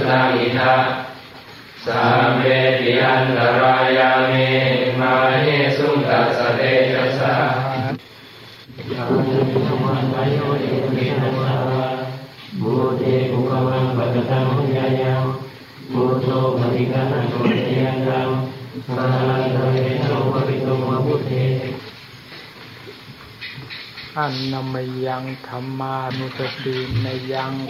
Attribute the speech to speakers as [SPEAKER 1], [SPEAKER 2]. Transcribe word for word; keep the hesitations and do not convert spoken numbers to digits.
[SPEAKER 1] นาอิทะสามเวทิอันตรายาเมมาเนสุตัสสะเตจัสสะยานิธรรมันไตโยเอเมนะสาวะบูเตภุคะวังปัตตังหุญญายังบูโตปฏิฆานะโตเตยันตังสารังเตเวโนภวิโตมะพุทเทอันนมยังธรรมานุสติในยัง